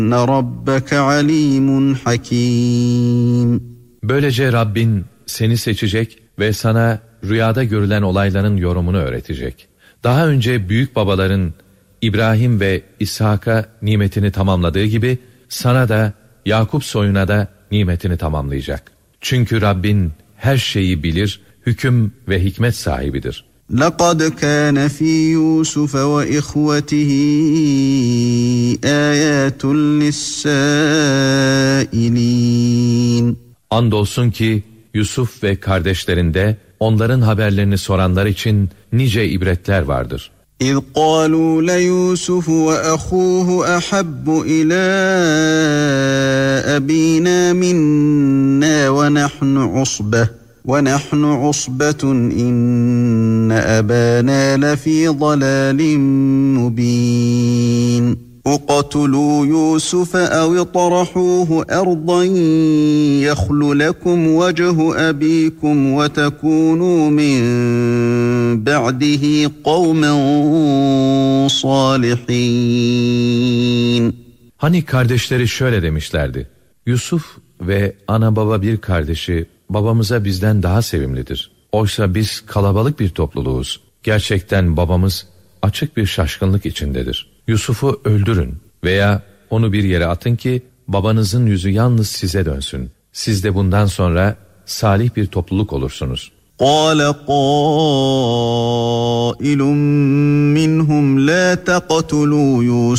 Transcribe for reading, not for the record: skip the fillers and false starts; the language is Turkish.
رَبَّكَ عَلِيمٌ حَكِيمٌ. Böylece Rabbin seni seçecek ve sana rüyada görülen olayların yorumunu öğretecek. Daha önce büyük babaların İbrahim ve İshak'a nimetini tamamladığı gibi sana da Yakup soyuna da nimetini tamamlayacak. Çünkü Rabbin her şeyi bilir, hüküm ve hikmet sahibidir. لَقَدْ كَانَ فِي يُوسُفَ وَإِخْوَتِهِ آيَاتٌ لِلسَّائِلِينَ. Andolsun ki Yusuf ve kardeşlerinde onların haberlerini soranlar için nice ibretler vardır. إِذْ قَالُوا لَيُوسُفُ وَأَخُوهُ أَحَبُّ إِلَى أَبِينَا مِنَّا وَنَحْنُ عُصْبَةٌ إِنَّ أَبَانَا لَفِي ضَلَالٍ مُبِينٍ. اقْتُلُوا يُوسُفَ أَوْ اطْرَحُوهُ أَرْضًا يَخْلُ لَكُمْ وَجْهُ أَبِيكُمْ وَتَكُونُوا مِنْ بَعْدِهِ قَوْمًا صَالِحِينَ. Hani kardeşleri şöyle demişlerdi: Yusuf ve ana baba bir kardeşi babamıza bizden daha sevimlidir. Oysa biz kalabalık bir topluluğuz. Gerçekten babamız açık bir şaşkınlık içindedir. Yusuf'u öldürün veya onu bir yere atın ki babanızın yüzü yalnız size dönsün. Siz de bundan sonra salih bir topluluk olursunuz. قَالَ قَائِلٌ مِّنْهُمْ لَا تَقْتُلُوا